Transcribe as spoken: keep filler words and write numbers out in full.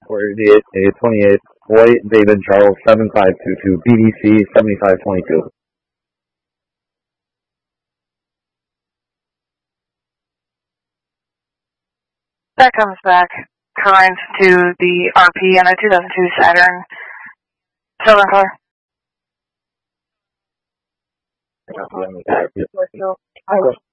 forty-eight, A twenty-eight, White David Charles seven five two two, B D C seventy-five twenty-two. That comes back. Current to the R P and a two thousand two Saturn silver color. I was